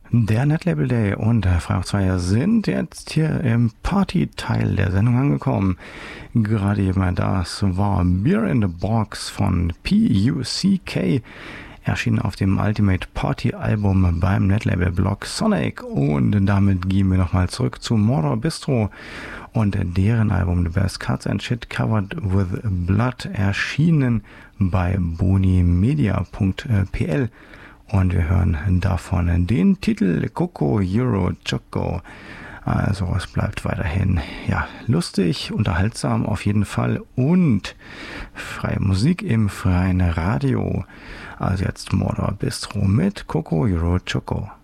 Der Netlabel Day und Frei auf Zweier sind jetzt hier im Party-Teil der Sendung angekommen. Gerade eben das war Beer in the Box von PUCK, erschienen auf dem Ultimate Party Album beim Netlabel Block Sonic. Und damit gehen wir nochmal zurück zu Mordor Bistro und deren Album The Best Cuts and Shit Covered with Blood, erschienen bei bonimedia.pl. Und wir hören davon den Titel Coco Euro Choco. Also es bleibt weiterhin lustig, unterhaltsam auf jeden Fall und freie Musik im freien Radio. Also jetzt Mordor Bistro mit Coco Euro Choco.